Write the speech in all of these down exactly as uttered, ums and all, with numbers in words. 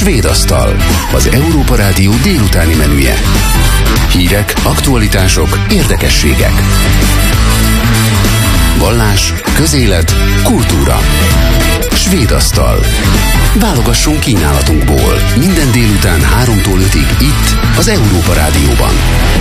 Svédasztal, az Európa Rádió délutáni menüje. Hírek, aktualitások, érdekességek. Vallás, közélet, kultúra. Svédasztal. Válogassunk kínálatunkból. Minden délután háromtól ötig itt, az Európa Rádióban.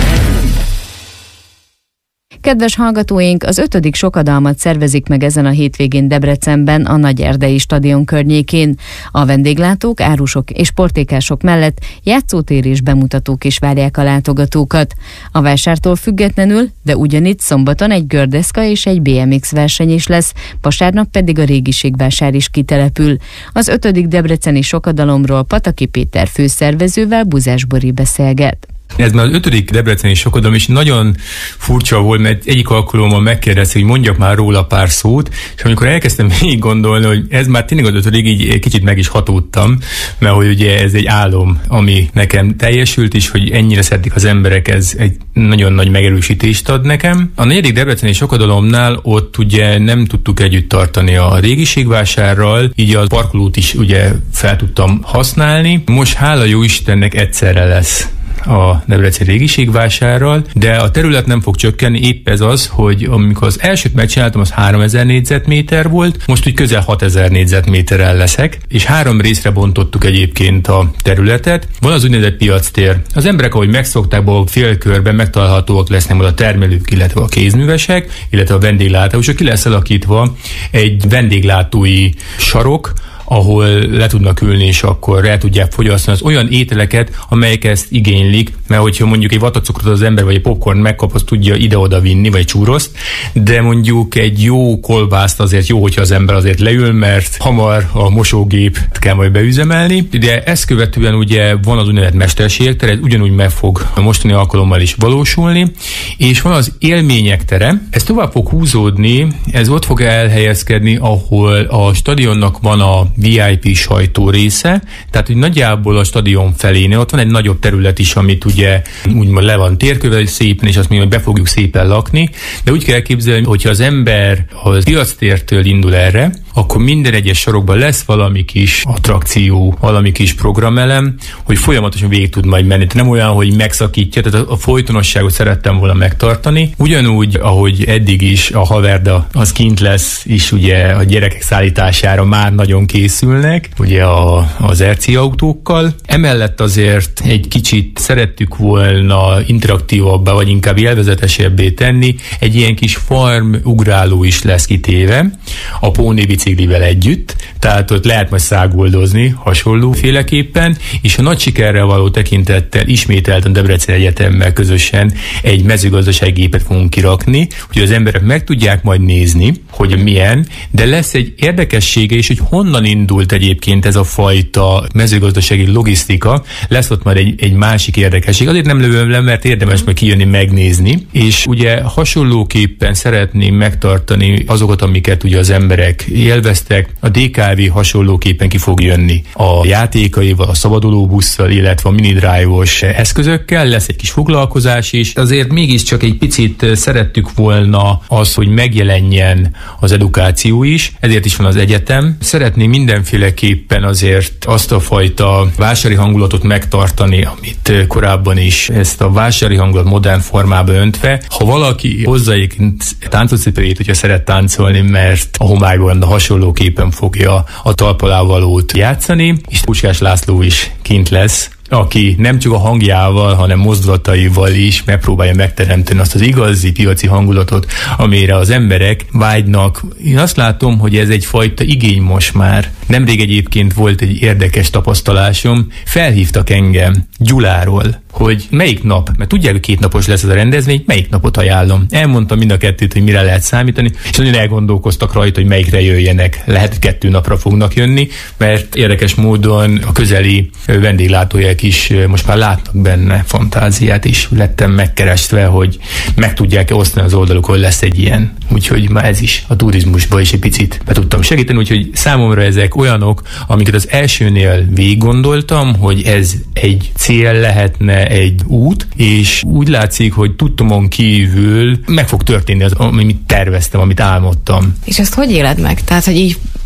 Kedves hallgatóink, az ötödik sokadalmat szervezik meg ezen a hétvégén Debrecenben, a Nagyerdei stadion környékén. A vendéglátók, árusok és portékások mellett játszótér és bemutatók is várják a látogatókat. A vásártól függetlenül, de ugyanitt szombaton egy gördeszka és egy bé em iksz verseny is lesz, vasárnap pedig a régiségvásár is kitelepül. Az ötödik debreceni sokadalomról Pataki Péter főszervezővel Buzás Bori beszélget. Ez már az ötödik debreceni sokadalom, és nagyon furcsa volt, mert egyik alkalommal megkérdezte, hogy mondjak már róla pár szót, és amikor elkezdtem végig gondolni, hogy ez már tényleg az ötödik, így kicsit meg is hatódtam, mert hogy ugye ez egy álom, ami nekem teljesült is, hogy ennyire szeretik az emberek, ez egy nagyon nagy megerősítést ad nekem. A negyedik debreceni sokadalomnál ott ugye nem tudtuk együtt tartani a régiségvásárral, így a parkolót is ugye fel tudtam használni. Most hála jó Istennek egyszerre lesz a debreceni régiségvásárral, de a terület nem fog csökkenni, épp ez az, hogy amikor az elsőt megcsináltam, az háromezer négyzetméter volt, most úgy közel hatezer négyzetméterrel leszek, és három részre bontottuk egyébként a területet. Van az úgynevezett piactér. Az emberek, ahogy megszokták, félkörben megtalálhatóak lesznek a termelők, illetve a kézművesek, illetve a vendéglátósok, ki lesz alakítva egy vendéglátói sarok, ahol le tudnak ülni, és akkor el tudják fogyasztani az olyan ételeket, amelyek ezt igénylik, mert hogyha mondjuk egy vatacukrot az ember, vagy egy popcorn megkap, azt tudja ide-oda vinni, vagy csúroszt, de mondjuk egy jó kolbászt azért jó, hogyha az ember azért leül, mert hamar a mosógép kell majd beüzemelni, de ezt követően ugye van az úgynevezett mesterségek tere, ez ugyanúgy meg fog a mostani alkalommal is valósulni, és van az élmények tere, ez tovább fog húzódni, ez ott fog elhelyezkedni, ahol a stadionnak van a vé i pé sajtó része, tehát hogy nagyjából a stadion felénél ott van egy nagyobb terület is, amit ugye úgymond le van térkövel szépen, és azt mondjuk, hogy be fogjuk szépen lakni, de úgy kell képzelni, hogyha az ember a piactértől indul erre, akkor minden egyes sarokban lesz valami kis attrakció, valami kis programelem, hogy folyamatosan végig tud majd menni. Tehát nem olyan, hogy megszakítja, tehát a folytonosságot szerettem volna megtartani. Ugyanúgy, ahogy eddig is a Haverda az kint lesz, és ugye a gyerekek szállítására már nagyon készülnek, ugye a, az er cé autókkal. Emellett azért egy kicsit szerettük volna interaktívabbá, vagy inkább élvezetesebbé tenni. Egy ilyen kis farm ugráló is lesz kitéve a póni biciklivel együtt, tehát ott lehet majd száguldozni hasonlóféleképpen, és a nagy sikerrel való tekintettel ismételten Debrecen Egyetemmel közösen egy mezőgazdasági gépet fogunk kirakni, hogy az emberek meg tudják majd nézni, hogy milyen, de lesz egy érdekessége is, hogy honnan indult egyébként ez a fajta mezőgazdasági logisztika, lesz ott majd egy, egy másik érdekesség. Azért nem lövöm le, mert érdemes majd kijönni megnézni, és ugye hasonlóképpen szeretném megtartani azokat, amiket ugye az emberek élveztek. A dé ká vé hasonlóképpen ki fog jönni a játékaival, a szabaduló busszal, illetve a mini drive-os eszközökkel, lesz egy kis foglalkozás is. Azért mégiscsak egy picit szerettük volna az, hogy megjelenjen az edukáció is, ezért is van az egyetem. Szeretném mindenféleképpen azért azt a fajta vásári hangulatot megtartani, amit korábban is, ezt a vásári hangulat modern formába öntve. Ha valaki hozzáéként táncocipőjét, hogyha szeret táncolni, mert a homályban hasonlóképpen fogja a talpalávalót játszani, és Puskás László is kint lesz, aki nem csak a hangjával, hanem mozdulataival is megpróbálja megteremteni azt az igazi piaci hangulatot, amire az emberek vágynak. Én azt látom, hogy ez egyfajta igény most már. Nemrég egyébként volt egy érdekes tapasztalásom, felhívtak engem Gyuláról, hogy melyik nap, mert tudják, hogy két napos lesz ez a rendezvény, melyik napot ajánlom. Elmondtam mind a kettőt, hogy mire lehet számítani, és nagyon elgondolkoztak rajta, hogy melyikre jöjjenek. Lehet, hogy kettő napra fognak jönni, mert érdekes módon a közeli vendéglátóják is most már látnak benne fantáziát is. Lettem megkerestve, hogy meg tudják-e osztani az oldalukon, hogy lesz egy ilyen. Úgyhogy már ez is a turizmusba is egy picit be tudtam segíteni, úgyhogy számomra ezek olyanok, amiket az elsőnél végig gondoltam, hogy ez egy cél lehetne, egy út, és úgy látszik, hogy tudtomon kívül meg fog történni az, amit terveztem, amit álmodtam. És ezt hogy éled meg? Tehát, hogy így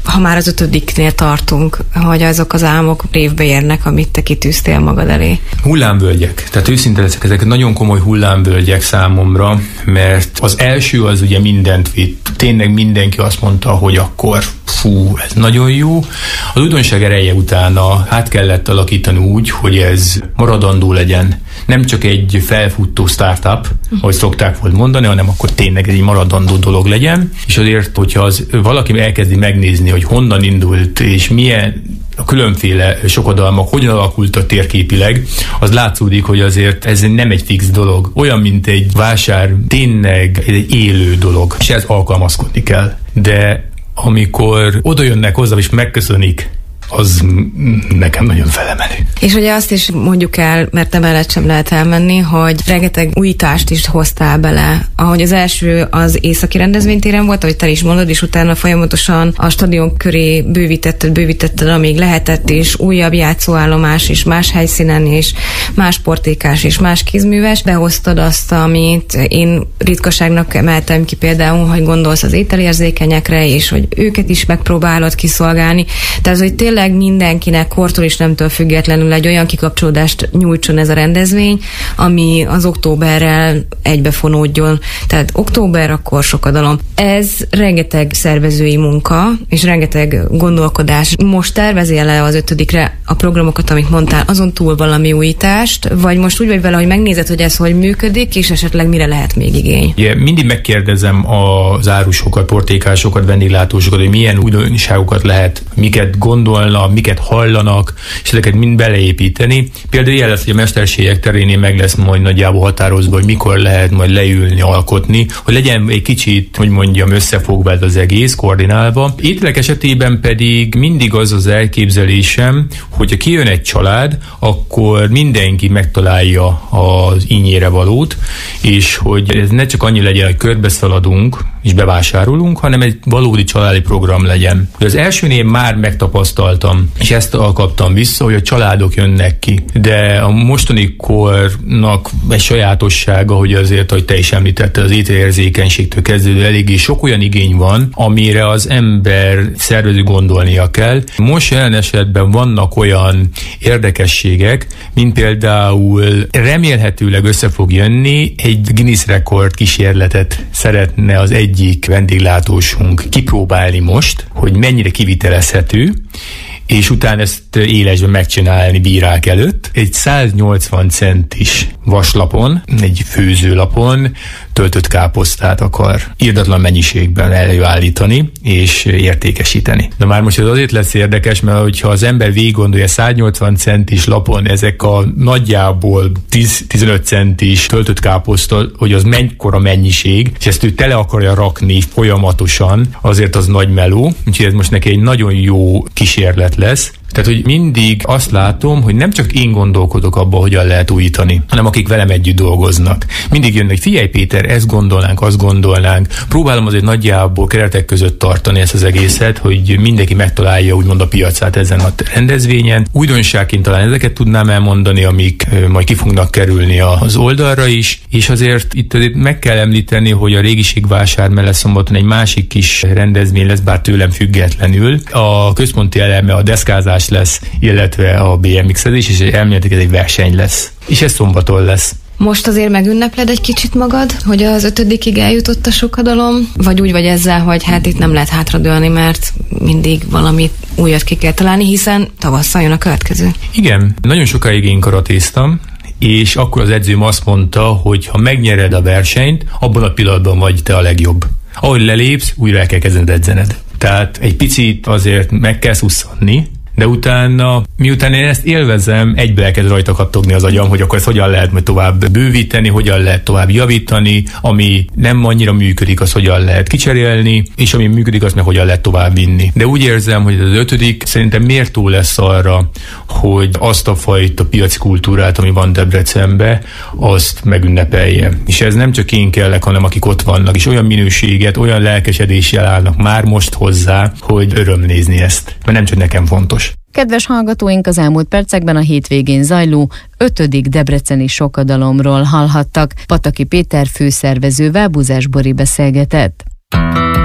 ha már az ötödiknél tartunk, hogy azok az álmok révbe érnek, amit te kitűztél magad elé? Hullámvölgyek. Tehát őszinte leszek, ezek nagyon komoly hullámvölgyek számomra, mert az első az ugye mindent vitt. Tényleg mindenki azt mondta, hogy akkor fú, ez nagyon jó. Az újdonság ereje utána át kellett alakítani úgy, hogy ez maradandó legyen. Nem csak egy felfutó startup, ahogy szokták volt mondani, hanem akkor tényleg egy maradandó dolog legyen. És azért, hogyha az valaki elkezdi megnézni, hogy honnan indult, és milyen a különféle sokodalmak hogyan alakultak térképileg, az látszódik, hogy azért ez nem egy fix dolog. Olyan, mint egy vásár, tényleg egy élő dolog, és ez alkalmazkodni kell. De amikor oda jönnek hozzá, és megköszönik, az nekem nagyon felemelő. És ugye azt is mondjuk el, mert emellett sem lehet elmenni, hogy rengeteg újítást is hoztál bele. Ahogy az első az északi rendezvénytéren volt, ahogy te is mondod, és utána folyamatosan a stadion köré bővítetted, bővítetted, amíg lehetett, és újabb játszóállomás, és más helyszínen, és más portékás, és más kézműves. Behoztad azt, amit én ritkaságnak emeltem ki például, hogy gondolsz az ételérzékenyekre, és hogy őket is megpróbálod kiszolgálni. Tehát, hogy tényleg mindenkinek kortól és nemtől függetlenül egy olyan kikapcsolódást nyújtson ez a rendezvény, ami az októberrel egybefonódjon. Tehát október, akkor sokadalom. Ez rengeteg szervezői munka, és rengeteg gondolkodás. Most tervezél le az ötödikre a programokat, amit mondtál, azon túl valami újítást, vagy most úgy vagy vele, hogy megnézed, hogy ez hogy működik, és esetleg mire lehet még igény? Yeah, mindig megkérdezem az árusokat, portékásokat, vendéglátósokat, hogy milyen újdonságokat lehet, miket gondolnak, miket hallanak, és ezeket mind beleépíteni. Például ilyen lesz, hogy a mesterségek terénél meg lesz majd nagyjából határozva, hogy mikor lehet majd leülni, alkotni, hogy legyen egy kicsit, hogy mondjam, összefogva az egész, koordinálva. Ételek esetében pedig mindig az az elképzelésem, hogyha kijön egy család, akkor mindenki megtalálja az ínyére valót, és hogy ez ne csak annyi legyen, hogy körbeszaladunk, és bevásárolunk, hanem egy valódi családi program legyen. Az elsőnél már megtapasztaltam, és ezt kaptam vissza, hogy a családok jönnek ki. De a mostani kornak egy sajátossága, hogy azért, hogy te is említetted, az ételérzékenységtől kezdődő eléggé sok olyan igény van, amire az ember szervező gondolnia kell. Most jelen esetben vannak olyan érdekességek, mint például remélhetőleg össze fog jönni, egy Guinness rekord kísérletet szeretne az egy egyik vendéglátósunk kipróbálni most, hogy mennyire kivitelezhető, és utána ezt élesben megcsinálni bírák előtt. Egy száznyolcvan centis vaslapon, egy főzőlapon töltött káposztát akar irdatlan mennyiségben előállítani és értékesíteni. De már most ez azért lesz érdekes, mert hogyha az ember végig gondolja, száznyolcvan centis lapon ezek a nagyjából tíz-tizenöt centis töltött káposzta, hogy az mennyikora mennyiség, és ezt ő tele akarja rakni folyamatosan, azért az nagy meló, úgyhogy ez most neki egy nagyon jó kísérlet lesz. Tehát, hogy mindig azt látom, hogy nem csak én gondolkodok abba, hogyan lehet újítani, hanem akik velem együtt dolgoznak. Mindig jönnek, figyelj Péter, ezt gondolnánk, azt gondolnánk. Próbálom azért nagyjából keretek között tartani ezt az egészet, hogy mindenki megtalálja úgymond a piacát ezen a rendezvényen. Újdonságként talán ezeket tudnám elmondani, amik majd ki fognak kerülni az oldalra is, és azért itt azért meg kell említeni, hogy a Régiségvásár mellett szombaton egy másik kis rendezvény lesz, bár tőlem függetlenül. A központi eleme a deszkázás lesz, illetve a bé em iksz-ezés, és elméletileg ez egy verseny lesz. És ez szombaton lesz. Most azért megünnepled egy kicsit magad, hogy az ötödikig eljutott a sokadalom, vagy úgy vagy ezzel, hogy hát itt nem lehet hátradőlni, mert mindig valami újat ki kell találni, hiszen tavasszal jön a következő. Igen, nagyon sokáig én karatéztam, és akkor az edzőm azt mondta, hogy ha megnyered a versenyt, abban a pillanatban vagy te a legjobb. Ahogy lelépsz, újra el kell kezdened edzened. Tehát egy picit azért meg kell szusszanni, de utána, miután én ezt élvezem, egybe elkezd rajta kattogni az agyam, hogy akkor ezt hogyan lehet majd tovább bővíteni, hogyan lehet tovább javítani, ami nem annyira működik, az hogyan lehet kicserélni, és ami működik, azt meg hogyan lehet tovább vinni. De úgy érzem, hogy az ötödik szerintem méltó lesz arra, hogy azt a fajta piaci kultúrát, ami van Debrecenbe, azt megünnepelje. És ez nem csak én kellek, hanem akik ott vannak, és olyan minőséget, olyan lelkesedéssel állnak már most hozzá, hogy öröm nézni ezt. Mert nem csak nekem fontos. Kedves hallgatóink, az elmúlt percekben a hétvégén zajló ötödik debreceni sokadalomról hallhattak. Pataki Péter főszervezővel Buzás Bori beszélgetett.